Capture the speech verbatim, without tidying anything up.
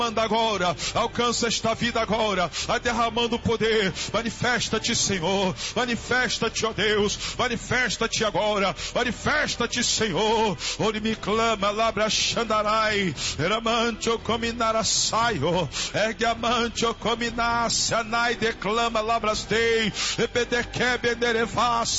Manda agora, alcança esta vida agora, vai derramando poder. Manifesta-te, Senhor, manifesta-te, ó Deus, manifesta-te agora, manifesta-te, Senhor. Onde me clama, labra xandarai, eramancho cominarasaio, ergamancho cominasse, anai declama, labras dei, epedeque benderevas.